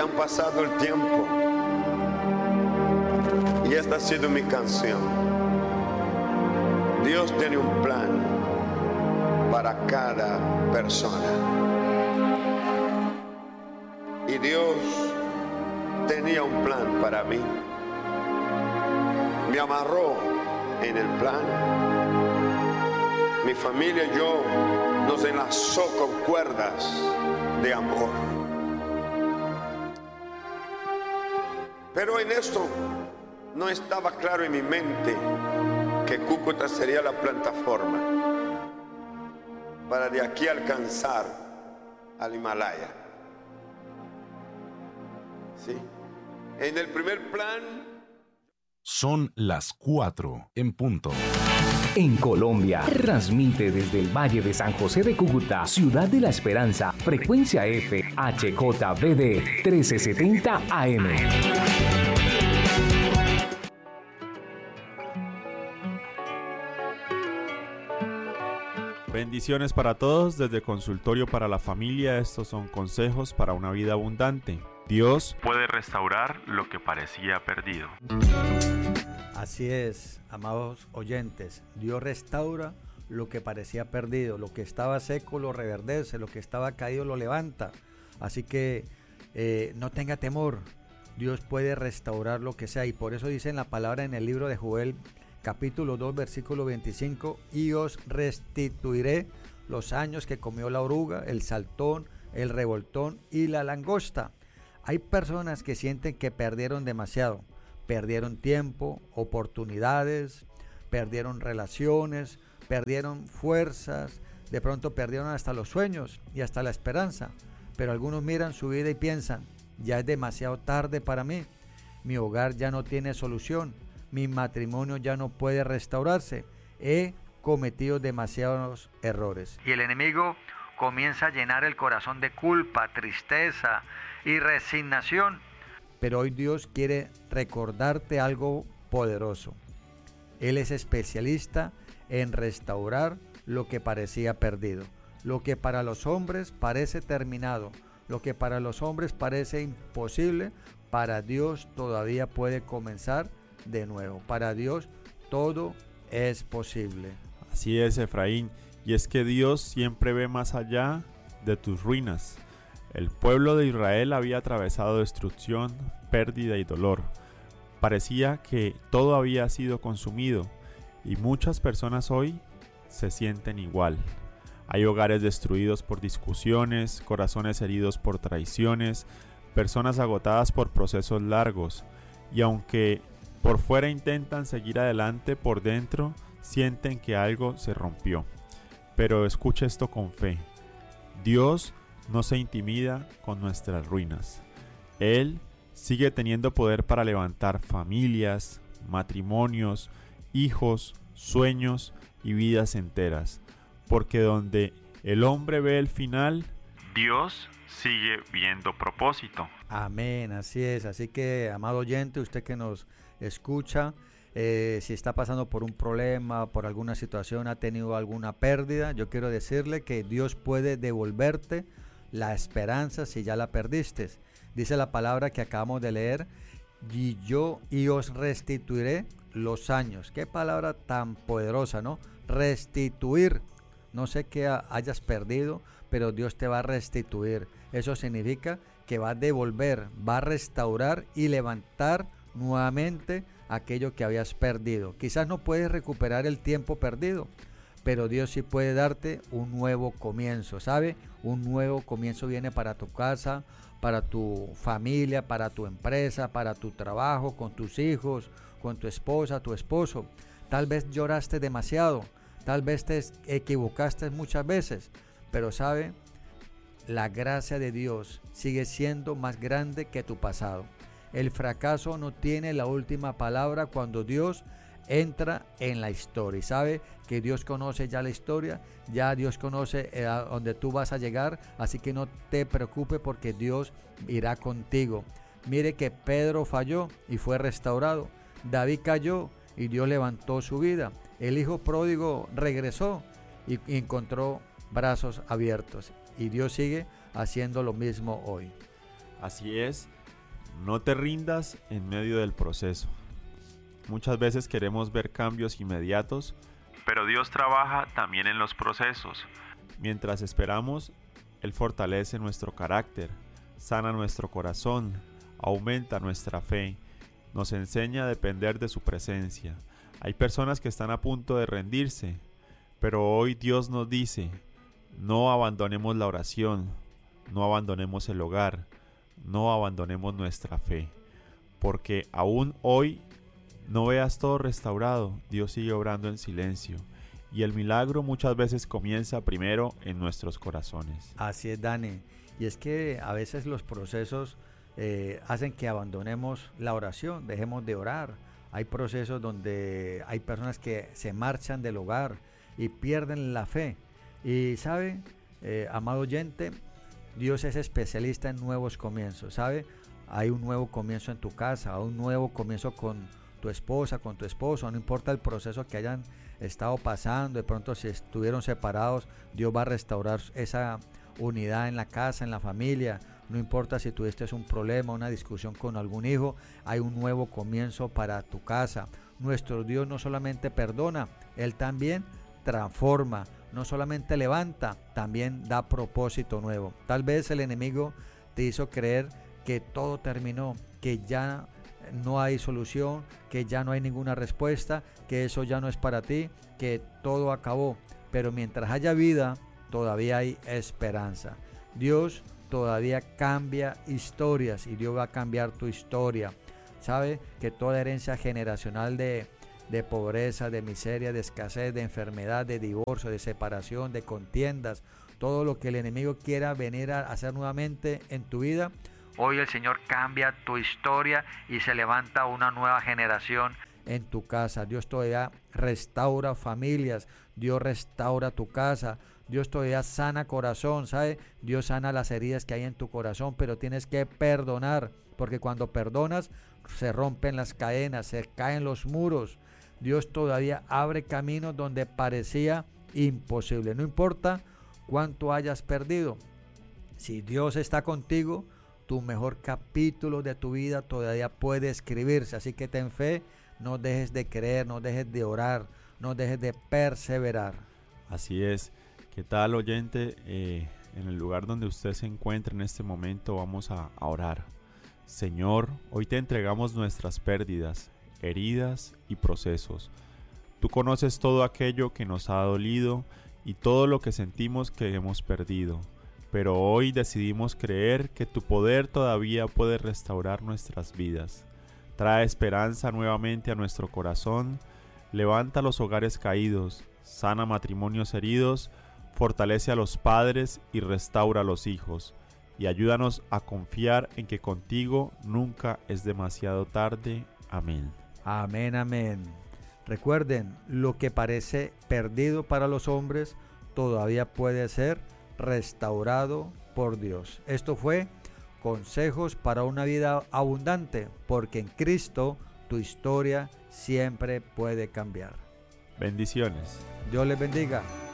han pasado el tiempo y esta ha sido mi canción. Dios tiene un plan para cada persona. Y Dios tenía un plan para mí. Me amarró en el plan. Mi familia y yo nos enlazó con cuerdas de amor. Pero en esto no estaba claro en mi mente que Cúcuta sería la plataforma para de aquí alcanzar al Himalaya. ¿Sí? En el primer plan. Son las 4 en punto. En Colombia, transmite desde el Valle de San José de Cúcuta, Ciudad de la Esperanza, frecuencia F, HJBD 1370 AM. Bendiciones para todos desde Consultorio para la Familia. Estos son consejos para una vida abundante. Dios puede restaurar lo que parecía perdido. Así es, amados oyentes. Dios restaura lo que parecía perdido. Lo que estaba seco lo reverdece, lo que estaba caído lo levanta. Así que no tenga temor. Dios puede restaurar lo que sea. Y por eso dice en la palabra en el libro de Joel, capítulo 2, versículo 25, y os restituiré los años que comió la oruga, el saltón, el revoltón y la langosta. Hay personas que sienten que perdieron demasiado, perdieron tiempo, oportunidades, perdieron relaciones, perdieron fuerzas, de pronto perdieron hasta los sueños y hasta la esperanza. Pero algunos miran su vida y piensan, ya es demasiado tarde para mí, mi hogar ya no tiene solución, mi matrimonio ya no puede restaurarse, he cometido demasiados errores. Y el enemigo comienza a llenar el corazón de culpa, tristeza y resignación. Pero hoy Dios quiere recordarte algo poderoso. Él es especialista en restaurar lo que parecía perdido. Lo que para los hombres parece terminado, lo que para los hombres parece imposible, para Dios todavía puede comenzar de nuevo. Para Dios todo es posible. Así es, Efraín, y es que Dios siempre ve más allá de tus ruinas. El pueblo de Israel había atravesado destrucción, pérdida y dolor. Parecía que todo había sido consumido y muchas personas hoy se sienten igual. Hay hogares destruidos por discusiones, corazones heridos por traiciones, personas agotadas por procesos largos, y aunque por fuera intentan seguir adelante, por dentro sienten que algo se rompió. Pero escucha esto con fe. Dios no se intimida con nuestras ruinas. Él sigue teniendo poder para levantar familias, matrimonios, hijos, sueños y vidas enteras. Porque donde el hombre ve el final, Dios sigue viendo propósito. Amén, así es. Así que, amado oyente, usted que nos escucha, si está pasando por un problema, por alguna situación, ha tenido alguna pérdida, yo quiero decirle que Dios puede devolverte la esperanza si ya la perdiste. Dice la palabra que acabamos de leer, y os restituiré los años. Qué palabra tan poderosa, ¿no? Restituir. No sé qué hayas perdido, pero Dios te va a restituir. Eso significa que va a devolver, va a restaurar y levantar nuevamente aquello que habías perdido. Quizás no puedes recuperar el tiempo perdido, pero Dios sí puede darte un nuevo comienzo, ¿sabe? Un nuevo comienzo viene para tu casa, para tu familia, para tu empresa, para tu trabajo, con tus hijos, con tu esposa, tu esposo. Tal vez lloraste demasiado, tal vez te equivocaste muchas veces, pero ¿sabe? La gracia de Dios sigue siendo más grande que tu pasado. El fracaso no tiene la última palabra cuando Dios entra en la historia. Y sabe que Dios conoce ya la historia, ya Dios conoce a donde tú vas a llegar, así que no te preocupes porque Dios irá contigo. Mire que Pedro falló y fue restaurado. David cayó y Dios levantó su vida. El hijo pródigo regresó y encontró brazos abiertos. Y Dios sigue haciendo lo mismo hoy. Así es, No te rindas en medio del proceso. Muchas veces queremos ver cambios inmediatos, pero Dios trabaja también en los procesos. Mientras esperamos, Él fortalece nuestro carácter, sana nuestro corazón, aumenta nuestra fe, nos enseña a depender de su presencia. Hay personas que están a punto de rendirse, pero hoy Dios nos dice: no abandonemos la oración, no abandonemos el hogar, no abandonemos nuestra fe, porque aún hoy no veas todo restaurado, Dios sigue obrando en silencio, y el milagro muchas veces comienza primero en nuestros corazones. Así es, Dani. Y es que a veces los procesos hacen que abandonemos la oración, dejemos de orar. Hay procesos donde hay personas que se marchan del hogar y pierden la fe. Y sabe, amado oyente, Dios es especialista en nuevos comienzos, ¿sabe? Hay un nuevo comienzo en tu casa, un nuevo comienzo con tu esposa, con tu esposo, no importa el proceso que hayan estado pasando, de pronto si estuvieron separados, Dios va a restaurar esa unidad en la casa, en la familia. No importa si tuviste un problema, una discusión con algún hijo, hay un nuevo comienzo para tu casa. Nuestro Dios no solamente perdona, Él también transforma, no solamente levanta, también da propósito nuevo. Tal vez el enemigo te hizo creer que todo terminó, que ya no hay solución, que ya no hay ninguna respuesta, que eso ya no es para ti, que todo acabó. Pero mientras haya vida, todavía hay esperanza. Dios todavía cambia historias y Dios va a cambiar tu historia. Sabe que toda herencia generacional de pobreza, de miseria, de escasez, de enfermedad, de divorcio, de separación, de contiendas, todo lo que el enemigo quiera venir a hacer nuevamente en tu vida, hoy el Señor cambia tu historia y se levanta una nueva generación en tu casa. Dios todavía restaura familias, Dios restaura tu casa, Dios todavía sana corazón, ¿sabe? Dios sana las heridas que hay en tu corazón, pero tienes que perdonar, porque cuando perdonas se rompen las cadenas, se caen los muros. Dios todavía abre caminos donde parecía imposible. No importa cuánto hayas perdido, si Dios está contigo, tu mejor capítulo de tu vida todavía puede escribirse. Así que ten fe, no dejes de creer, no dejes de orar, no dejes de perseverar. Así es. ¿Qué tal, oyente? En el lugar donde usted se encuentra en este momento, vamos a orar. Señor, hoy te entregamos nuestras pérdidas, heridas y procesos. Tú conoces todo aquello que nos ha dolido y todo lo que sentimos que hemos perdido. Pero hoy decidimos creer que tu poder todavía puede restaurar nuestras vidas. Trae esperanza nuevamente a nuestro corazón, levanta los hogares caídos, sana matrimonios heridos, fortalece a los padres y restaura a los hijos. Y ayúdanos a confiar en que contigo nunca es demasiado tarde. Amén. Amén, amén. Recuerden, lo que parece perdido para los hombres todavía puede ser restaurado por Dios. Esto fue Consejos para una vida abundante, porque en Cristo tu historia siempre puede cambiar. Bendiciones. Dios les bendiga.